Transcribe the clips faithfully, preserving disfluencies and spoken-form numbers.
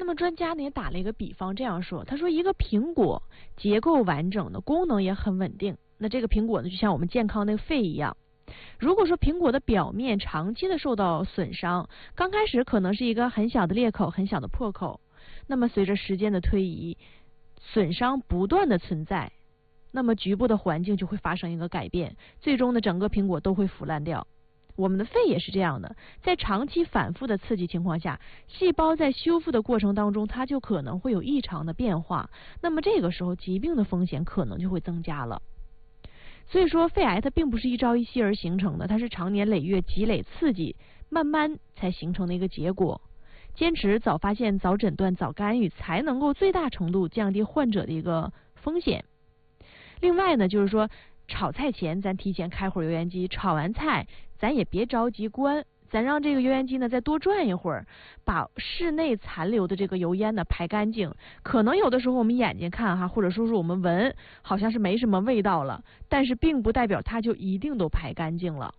那么专家呢也打了一个比方这样说，他说一个苹果结构完整的，功能也很稳定，那这个苹果呢就像我们健康的肺一样。如果说苹果的表面长期的受到损伤，刚开始可能是一个很小的裂口，很小的破口，那么随着时间的推移，损伤不断的存在，那么局部的环境就会发生一个改变，最终呢整个苹果都会腐烂掉。我们的肺也是这样的，在长期反复的刺激情况下，细胞在修复的过程当中，它就可能会有异常的变化，那么这个时候疾病的风险可能就会增加了。所以说肺癌它并不是一朝一夕而形成的，它是长年累月积累刺激慢慢才形成的一个结果。坚持早发现、早诊断、早干预，才能够最大程度降低患者的一个风险。另外呢，就是说炒菜前咱提前开会儿油烟机，炒完菜咱也别着急关，咱让这个油烟机呢再多转一会儿，把室内残留的这个油烟呢排干净。可能有的时候我们眼睛看哈，或者说是我们闻，好像是没什么味道了，但是并不代表它就一定都排干净了。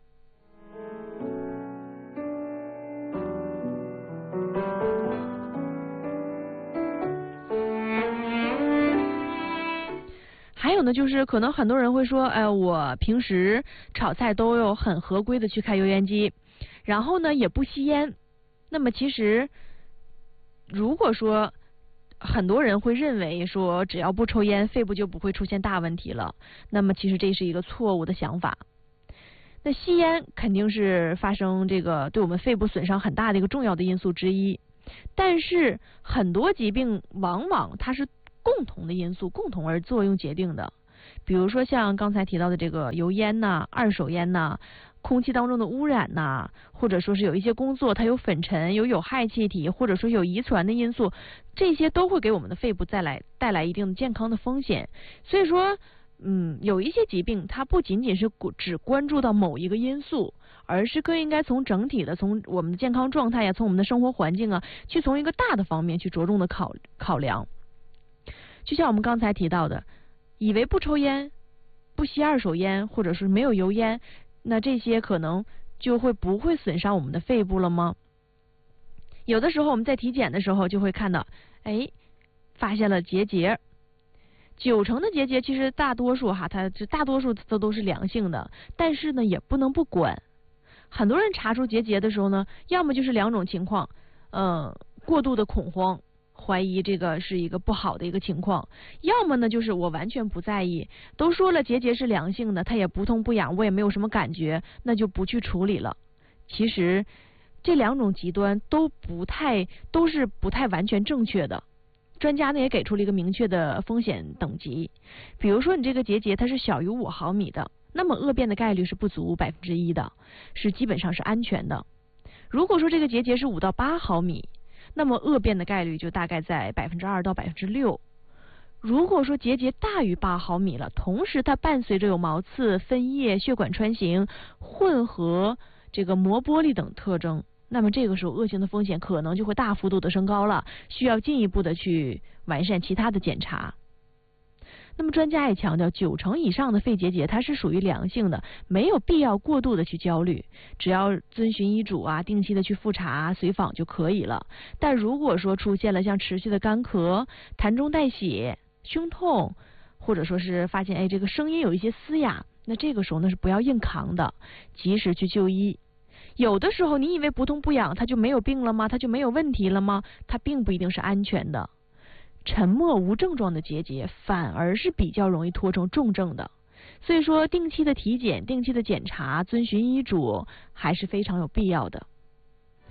还有呢，就是可能很多人会说，哎、呃，我平时炒菜都有很合规的去开油烟机，然后呢也不吸烟。那么其实如果说很多人会认为说只要不抽烟，肺部就不会出现大问题了，那么其实这是一个错误的想法。那吸烟肯定是发生这个对我们肺部损伤很大的一个重要的因素之一，但是很多疾病往往它是共同的因素共同而作用决定的，比如说像刚才提到的这个油烟呐、二手烟呐、空气当中的污染呐，或者说是有一些工作它有粉尘、有有害气体，或者说有遗传的因素，这些都会给我们的肺部带来带来一定的健康的风险。所以说嗯，有一些疾病它不仅仅是只关注到某一个因素，而是更应该从整体的，从我们的健康状态呀，从我们的生活环境啊，去从一个大的方面去着重的考考量。就像我们刚才提到的，以为不抽烟、不吸二手烟，或者是没有油烟，那这些可能就会不会损伤我们的肺部了吗？有的时候我们在体检的时候就会看到，哎，发现了结节，九成的结节其实大多数哈，它大多数都都是良性的，但是呢也不能不管。很多人查出结节的时候呢，要么就是两种情况，呃，过度的恐慌，怀疑这个是一个不好的一个情况，要么呢就是我完全不在意，都说了结节是良性的，它也不痛不痒，我也没有什么感觉，那就不去处理了。其实这两种极端都不太都是不太完全正确的。专家呢也给出了一个明确的风险等级，比如说你这个结节它是小于五毫米的，那么恶变的概率是不足百分之一的，是基本上是安全的。如果说这个结节是五到八毫米，那么恶变的概率就大概在百分之二到百分之六。如果说结节大于八毫米了，同时它伴随着有毛刺、分叶、血管穿行、混合这个膜玻璃等特征，那么这个时候恶性的风险可能就会大幅度的升高了，需要进一步的去完善其他的检查。那么专家也强调，九成以上的肺结节它是属于良性的，没有必要过度的去焦虑，只要遵循医嘱啊，定期的去复查、随访就可以了。但如果说出现了像持续的干咳、痰中带血、胸痛，或者说是发现哎这个声音有一些嘶哑，那这个时候呢是不要硬扛的，及时去就医。有的时候你以为不痛不痒它就没有病了吗？它就没有问题了吗？它并不一定是安全的。沉默无症状的结节反而是比较容易拖成重症的，所以说定期的体检、定期的检查、遵循医嘱还是非常有必要的。